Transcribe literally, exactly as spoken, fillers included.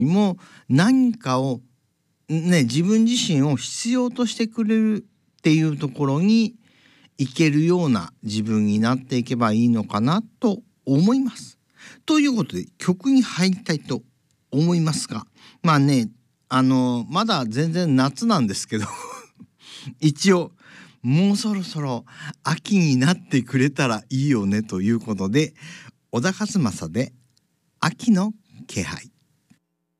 も何かをね、自分自身を必要としてくれるっていうところに行けるような自分になっていけばいいのかなと思います。ということで曲に入りたいと思いますが、まあね、あのまだ全然夏なんですけど一応もうそろそろ秋になってくれたらいいよねということで、小田和正で秋の気配。